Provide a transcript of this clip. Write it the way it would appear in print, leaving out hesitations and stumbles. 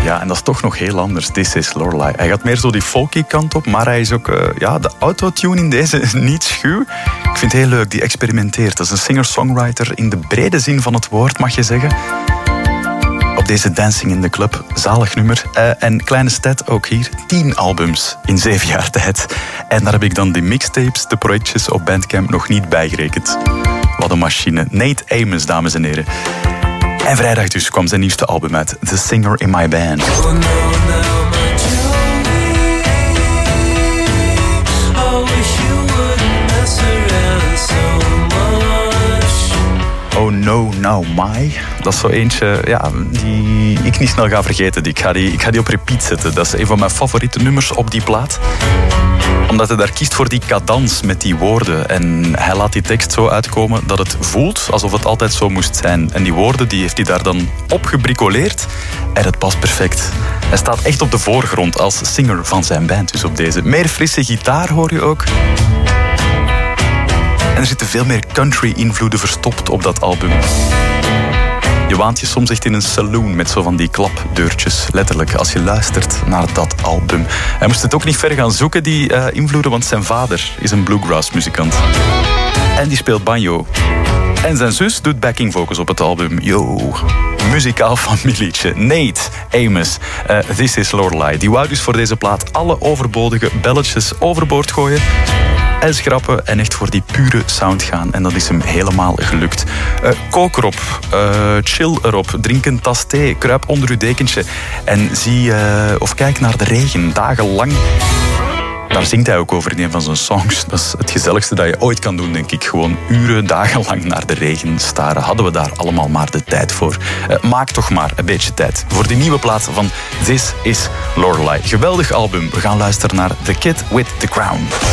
Ja, en dat is toch nog heel anders. This is Lorelei. Hij gaat meer zo die folky kant op, maar hij is ook... de autotune in deze is niet schuw. Ik vind het heel leuk, die experimenteert. Dat is een singer-songwriter in de brede zin van het woord, mag je zeggen. Op deze Dancing in the Club, zalig nummer. En kleine stat ook hier, 10 albums in 7 jaar tijd. En daar heb ik dan die mixtapes, de projectjes op Bandcamp nog niet bijgerekend. Wat een machine. Nate Amos, dames en heren. En vrijdag dus kwam zijn nieuwste album uit, The Singer in My Band. Oh no, now my. Dat is zo eentje die ik niet snel ga vergeten. Ik ga die op repeat zetten. Dat is een van mijn favoriete nummers op die plaat. Omdat hij daar kiest voor die cadans met die woorden. En hij laat die tekst zo uitkomen dat het voelt alsof het altijd zo moest zijn. En die woorden die heeft hij daar dan op gebricoleerd. En het past perfect. Hij staat echt op de voorgrond als singer van zijn band. Dus op deze meer frisse gitaar hoor je ook. En er zitten veel meer country-invloeden verstopt op dat album. Je waant je soms echt in een saloon met zo van die klapdeurtjes. Letterlijk, als je luistert naar dat album. Hij moest het ook niet ver gaan zoeken, die invloeden, want zijn vader is een bluegrass-muzikant. En die speelt banjo. En zijn zus doet backing vocals op het album. Yo, muzikaal familietje. Nate Amos, This is Lorelei. Die wou dus voor deze plaat alle overbodige belletjes overboord gooien. En schrappen en echt voor die pure sound gaan. En dat is hem helemaal gelukt. Kook erop, chill erop, drink een tas thee, kruip onder uw dekentje en zie of kijk naar de regen dagenlang. Daar zingt hij ook over in een van zijn songs. Dat is het gezelligste dat je ooit kan doen, denk ik. Gewoon uren, dagenlang naar de regen staren. Hadden we daar allemaal maar de tijd voor. Maak toch maar een beetje tijd voor die nieuwe plaat van This is Lorelei. Geweldig album. We gaan luisteren naar The Kid with the Crown.